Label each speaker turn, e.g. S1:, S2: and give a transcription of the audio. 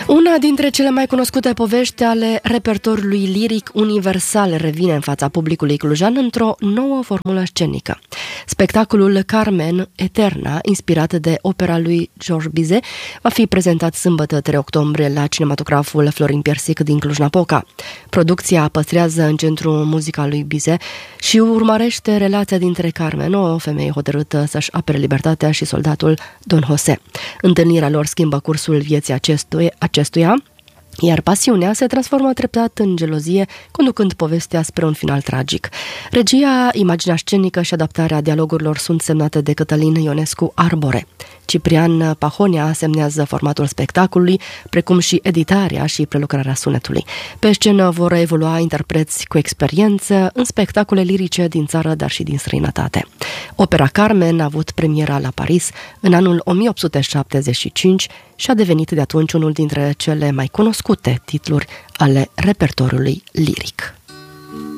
S1: Una dintre cele mai cunoscute povești ale repertoriului liric universal revine în fața publicului clujan într-o nouă formulă scenică. Spectacolul Carmen Eterna, inspirat de opera lui Georges Bizet, va fi prezentat sâmbătă 3 octombrie la cinematograful Florin Piersic din Cluj-Napoca. Producția păstrează în centru muzica lui Bizet și urmărește relația dintre Carmen, o femeie hotărâtă să-și apere libertatea, și soldatul Don José. Întâlnirea lor schimbă cursul vieții acestuia, iar pasiunea se transformă treptat în gelozie, conducând povestea spre un final tragic. Regia, imaginea scenică și adaptarea dialogurilor sunt semnate de Cătălin Ionescu Arbore. Ciprian Pahonia semnează formatul spectacolului, precum și editarea și prelucrarea sunetului. Pe scenă vor evolua interpreți cu experiență în spectacole lirice din țară, dar și din străinătate. Opera Carmen a avut premiera la Paris în anul 1875 și a devenit de atunci unul dintre cele mai cunoscute titluri ale repertoriului liric.